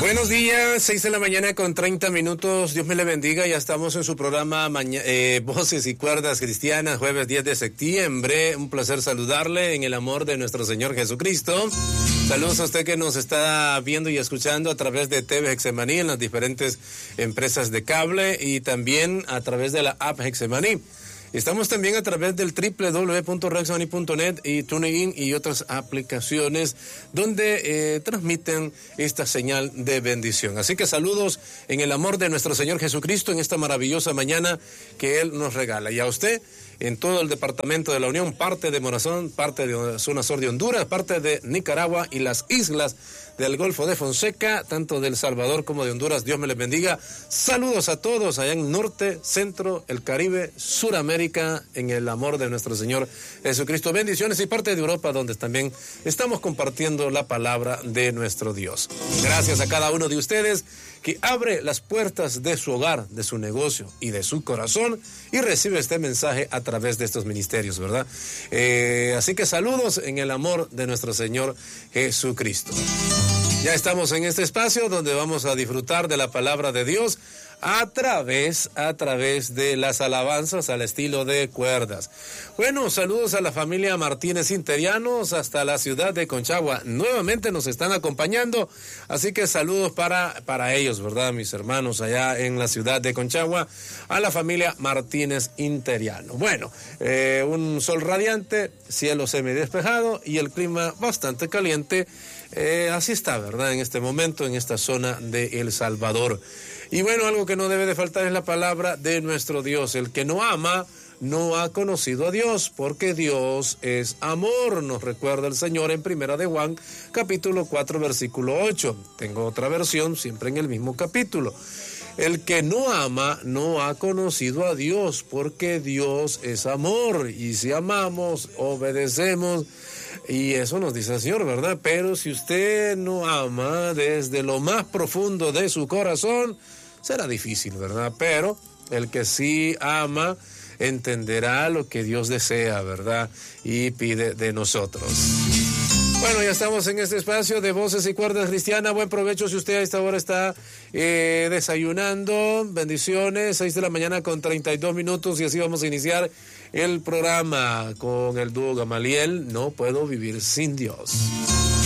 Buenos días, 6 de la mañana con 30 minutos. Dios me le bendiga. Ya estamos en su programa Voces y Cuerdas Cristianas, jueves 10 de septiembre. Un placer saludarle en el amor de nuestro Señor Jesucristo. Saludos a usted que nos está viendo y escuchando a través de TV Hexemaní en las diferentes empresas de cable y también a través de la app Hexemaní. Estamos también a través del www.rexemaní.net y TuneIn y otras aplicaciones donde transmiten esta señal de bendición. Así que saludos en el amor de nuestro Señor Jesucristo en esta maravillosa mañana que Él nos regala. Y a usted, en todo el departamento de la Unión, parte de Morazón, parte de zona sur de Honduras, parte de Nicaragua y las islas del Golfo de Fonseca, tanto de El Salvador como de Honduras. Dios me les bendiga. Saludos a todos allá en norte, centro, el Caribe, Suramérica, en el amor de nuestro Señor Jesucristo. Bendiciones y parte de Europa, donde también estamos compartiendo la palabra de nuestro Dios. Gracias a cada uno de ustedes que abre las puertas de su hogar, de su negocio y de su corazón y recibe este mensaje a través de estos ministerios, ¿verdad? Así que saludos en el amor de nuestro Señor Jesucristo. Ya estamos en este espacio donde vamos a disfrutar de la palabra de Dios a través de las alabanzas al estilo de cuerdas. Bueno, saludos a la familia Martínez Interianos hasta la ciudad de Conchagua. Nuevamente nos están acompañando, así que saludos para ellos, ¿verdad? Mis hermanos allá en la ciudad de Conchagua, a la familia Martínez Interiano. Bueno, un sol radiante, cielo semidespejado y el clima bastante caliente. Así está, ¿verdad? En este momento, en esta zona de El Salvador. Y bueno, algo que no debe de faltar es la palabra de nuestro Dios. El que no ama no ha conocido a Dios, porque Dios es amor. Nos recuerda el Señor en Primera de Juan, capítulo 4, versículo 8. Tengo otra versión, siempre en el mismo capítulo. El que no ama no ha conocido a Dios, porque Dios es amor. Y si amamos, obedecemos. Y eso nos dice el Señor, ¿verdad? Pero si usted no ama desde lo más profundo de su corazón, será difícil, ¿verdad? Pero el que sí ama entenderá lo que Dios desea, ¿verdad? Y pide de nosotros. Bueno, ya estamos en este espacio de Voces y Cuerdas Cristianas. Buen provecho si usted a esta hora está desayunando. Bendiciones, 6 de la mañana con 32 minutos y así vamos a iniciar el programa con el dúo Gamaliel, No Puedo Vivir Sin Dios.